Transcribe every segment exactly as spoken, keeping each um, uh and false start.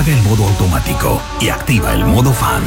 Apaga el modo automático y activa el modo fan.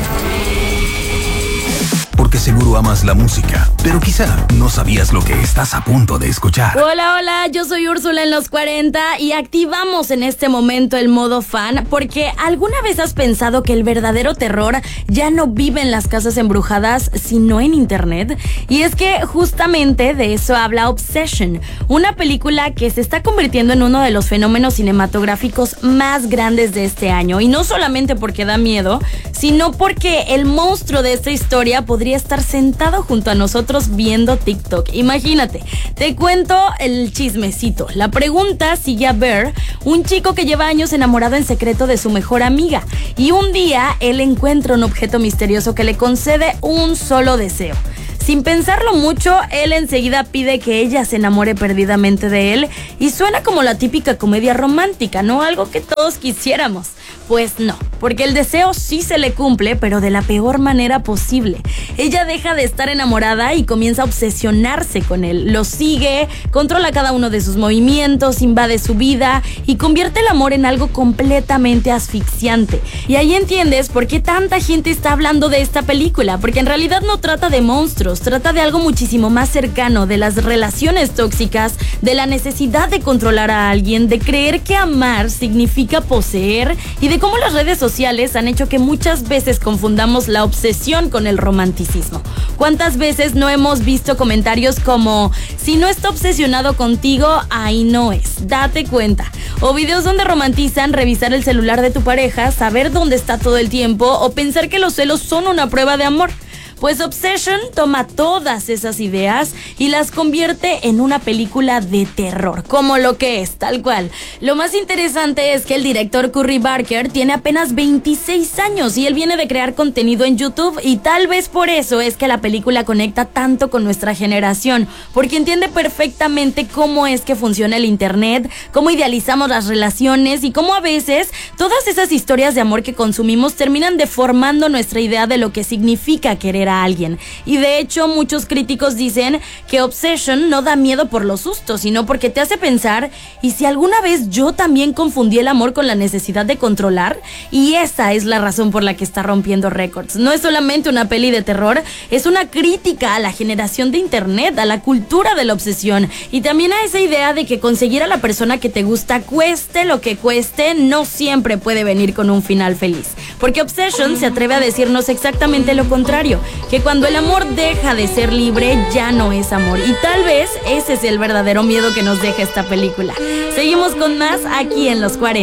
Porque seguro amas la música, pero quizá no sabías lo que estás a punto de escuchar. Hola, hola, yo soy Úrsula en los cuarenta y activamos en este momento el modo fan porque ¿alguna vez has pensado que el verdadero terror ya no vive en las casas embrujadas, sino en internet? Y es que justamente de eso habla Obsession, una película que se está convirtiendo en uno de los fenómenos cinematográficos más grandes de este año. Y no solamente porque da miedo, sino porque el monstruo de esta historia podría estar sentado junto a nosotros viendo TikTok. Imagínate, te cuento el chismecito. La pregunta sigue a Bear, un chico que lleva años enamorado en secreto de su mejor amiga, y un día él encuentra un objeto misterioso que le concede un solo deseo. Sin pensarlo mucho, él enseguida pide que ella se enamore perdidamente de él y suena como la típica comedia romántica, ¿no? Algo que todos quisiéramos. Pues no, porque el deseo sí se le cumple, pero de la peor manera posible. Ella deja de estar enamorada y comienza a obsesionarse con él. Lo sigue, controla cada uno de sus movimientos, invade su vida y convierte el amor en algo completamente asfixiante. Y ahí entiendes por qué tanta gente está hablando de esta película, porque en realidad no trata de monstruos, trata de algo muchísimo más cercano, de las relaciones tóxicas, de la necesidad de controlar a alguien, de creer que amar significa poseer y de cómo las redes sociales han hecho que muchas veces confundamos la obsesión con el romanticismo. ¿Cuántas veces no hemos visto comentarios como si no está obsesionado contigo, ahí no es, date cuenta? O videos donde romantizan revisar el celular de tu pareja, saber dónde está todo el tiempo o pensar que los celos son una prueba de amor. Pues Obsession toma todas esas ideas y las convierte en una película de terror, como lo que es, tal cual. Lo más interesante es que el director Curry Barker tiene apenas veintiséis años y él viene de crear contenido en YouTube, y tal vez por eso es que la película conecta tanto con nuestra generación, porque entiende perfectamente cómo es que funciona el internet, cómo idealizamos las relaciones y cómo a veces todas esas historias de amor que consumimos terminan deformando nuestra idea de lo que significa querer a alguien. Y de hecho muchos críticos dicen que Obsession no da miedo por los sustos, sino porque te hace pensar, ¿y si alguna vez yo también confundí el amor con la necesidad de controlar? Y esa es la razón por la que está rompiendo récords. No es solamente una peli de terror, es una crítica a la generación de internet, a la cultura de la obsesión y también a esa idea de que conseguir a la persona que te gusta, cueste lo que cueste, no siempre puede venir con un final feliz. Porque Obsession se atreve a decirnos exactamente lo contrario, que cuando el amor deja de ser libre, ya no es amor. Y tal vez ese es el verdadero miedo que nos deja esta película. Seguimos con más aquí en Los cuarenta.